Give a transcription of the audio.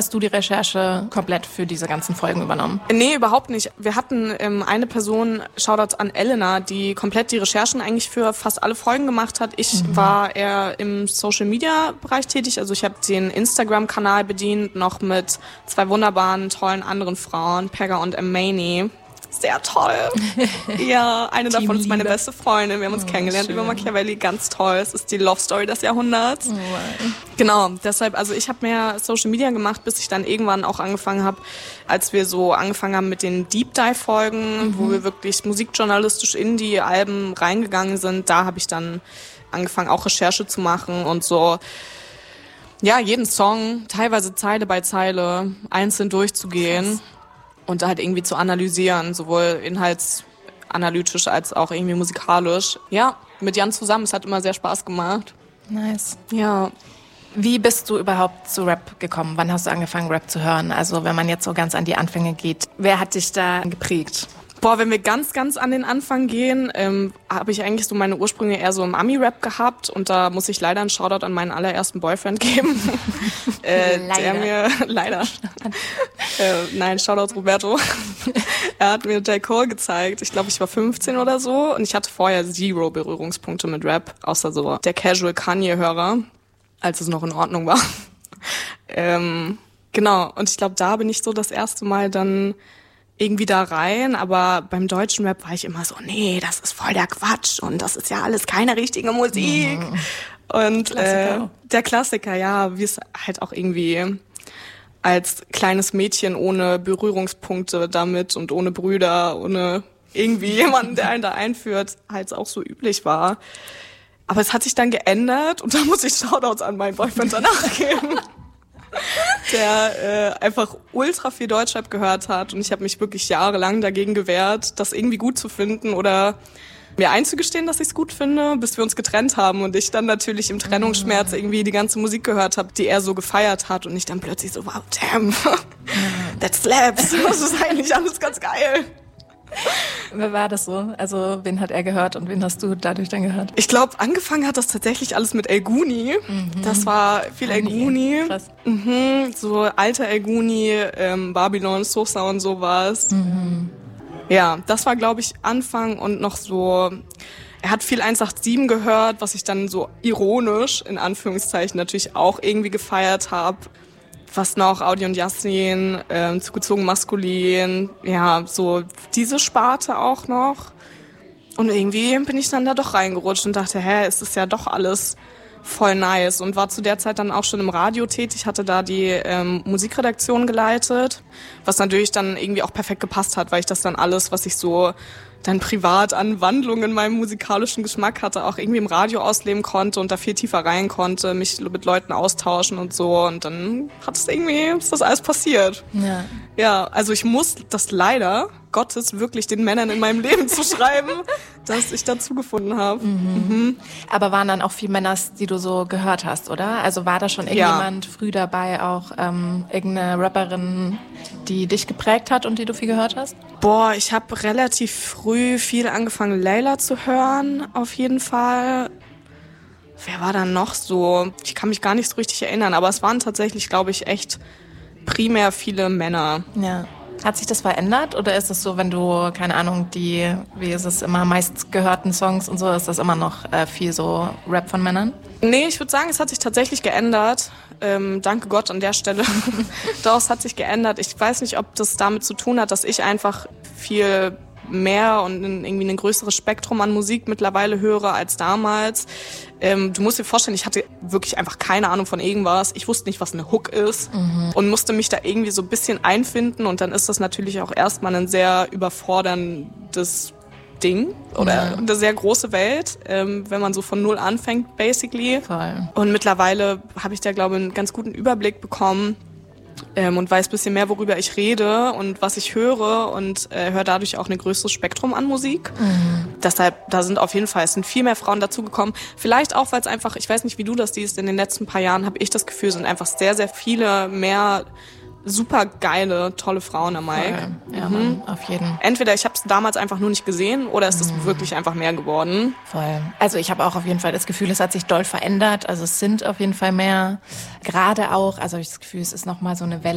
hast du die Recherche komplett für diese ganzen Folgen übernommen? Nee, überhaupt nicht. Wir hatten eine Person, Shoutout an Elena, die komplett die Recherchen eigentlich für fast alle Folgen gemacht hat. Ich war eher im Social-Media-Bereich tätig. Also ich habe den Instagram-Kanal bedient, noch mit 2 wunderbaren, tollen anderen Frauen, Pegga und Amani. Sehr toll. Ja, eine davon ist meine beste Freundin. Wir haben uns kennengelernt über Machiavelli. Ganz toll. Es ist die Love Story des Jahrhunderts. Genau, deshalb, also ich habe mehr Social Media gemacht, bis ich dann irgendwann auch angefangen habe, als wir so angefangen haben mit den Deep Dive Folgen, wo wir wirklich musikjournalistisch in die Alben reingegangen sind. Da habe ich dann angefangen, auch Recherche zu machen und so, ja, jeden Song, teilweise Zeile bei Zeile, einzeln durchzugehen. Krass. Und halt irgendwie zu analysieren, sowohl inhaltsanalytisch als auch irgendwie musikalisch. Ja, mit Jan zusammen, es hat immer sehr Spaß gemacht. Nice. Ja. Wie bist du überhaupt zu Rap gekommen? Wann hast du angefangen, Rap zu hören? Also wenn man jetzt so ganz an die Anfänge geht, wer hat dich da geprägt? Boah, wenn wir ganz, ganz an den Anfang gehen, habe ich eigentlich so meine Ursprünge eher so im Ami-Rap gehabt. Und da muss ich leider einen Shoutout an meinen allerersten Boyfriend geben. Der mir, leider. Nein, Shoutout Roberto. Er hat mir J. Cole gezeigt. Ich glaube, ich war 15 oder so. Und ich hatte vorher 0 Berührungspunkte mit Rap, außer so der Casual Kanye-Hörer, als es noch in Ordnung war. Genau, und ich glaube, da bin ich so das erste Mal dann irgendwie da rein, aber beim deutschen Rap war ich immer so, nee, das ist voll der Quatsch und das ist ja alles keine richtige Musik. Und Klassiker. Der Klassiker, ja, wie es halt auch irgendwie als kleines Mädchen ohne Berührungspunkte damit und ohne Brüder, ohne irgendwie jemanden, der einen da einführt, halt auch so üblich war. Aber es hat sich dann geändert und da muss ich Shoutouts an meinen Boyfriend danach geben. Der einfach ultra viel Deutschrap gehört hat und ich habe mich wirklich jahrelang dagegen gewehrt, das irgendwie gut zu finden oder mir einzugestehen, dass ich es gut finde, bis wir uns getrennt haben und ich dann natürlich im Trennungsschmerz irgendwie die ganze Musik gehört habe, die er so gefeiert hat und ich dann plötzlich so, wow, damn, that slaps, das ist eigentlich alles ganz geil. Wer war das so? Also wen hat er gehört und wen hast du dadurch dann gehört? Ich glaube, angefangen hat das tatsächlich alles mit El Guni. Das war viel El Guni. Krass. So alter El Guni, Babylon, Sosa und sowas. Ja, das war, glaube ich, Anfang und noch so. Er hat viel 187 gehört, was ich dann so ironisch, in Anführungszeichen, natürlich auch irgendwie gefeiert habe. Was noch? Audi und Yassin, zugezogen maskulin, ja, so diese Sparte auch noch. Und irgendwie bin ich dann da doch reingerutscht und dachte, es ist ja doch alles voll nice. Und war zu der Zeit dann auch schon im Radio tätig, hatte da die Musikredaktion geleitet, was natürlich dann irgendwie auch perfekt gepasst hat, weil ich das dann alles, was ich so dann privat an Wandlungen in meinem musikalischen Geschmack hatte, auch irgendwie im Radio ausleben konnte und da viel tiefer rein konnte, mich mit Leuten austauschen und so. Und dann ist das alles passiert. Ja, also ich muss das leider Gottes wirklich den Männern in meinem Leben zu schreiben, dass ich dazu gefunden habe. Aber waren dann auch viele Männer, die du so gehört hast, oder? Also war da schon irgendjemand früh dabei, auch irgendeine Rapperin, die dich geprägt hat und die du viel gehört hast? Boah, ich habe relativ früh viel angefangen, Layla zu hören, auf jeden Fall. Wer war dann noch so? Ich kann mich gar nicht so richtig erinnern, aber es waren tatsächlich, glaube ich, echt primär viele Männer. Ja. Hat sich das verändert oder ist es so, wenn du, keine Ahnung, wie ist es immer, meist gehörten Songs und so, ist das immer noch viel so Rap von Männern? Nee, ich würde sagen, es hat sich tatsächlich geändert. Danke Gott an der Stelle. Doch, es hat sich geändert. Ich weiß nicht, ob das damit zu tun hat, dass ich einfach viel mehr und irgendwie ein größeres Spektrum an Musik mittlerweile höre als damals. Du musst dir vorstellen, ich hatte wirklich einfach keine Ahnung von irgendwas. Ich wusste nicht, was eine Hook ist und musste mich da irgendwie so ein bisschen einfinden und dann ist das natürlich auch erstmal ein sehr überforderndes Ding oder eine sehr große Welt, wenn man so von null anfängt, basically. Voll. Und mittlerweile habe ich da, glaube ich, einen ganz guten Überblick bekommen und weiß ein bisschen mehr, worüber ich rede und was ich höre und höre dadurch auch ein größeres Spektrum an Musik. Deshalb, es sind viel mehr Frauen dazugekommen. Vielleicht auch, weil es einfach, ich weiß nicht, wie du das siehst, in den letzten paar Jahren habe ich das Gefühl, sind einfach sehr, sehr viele mehr super geile, tolle Frauen am Mic. Ja, Mann, auf jeden Fall. Entweder ich habe es damals einfach nur nicht gesehen oder es ist wirklich einfach mehr geworden. Voll. Also ich habe auch auf jeden Fall das Gefühl, es hat sich doll verändert. Also es sind auf jeden Fall mehr. Gerade auch, also ich habe das Gefühl, es ist nochmal so eine Welle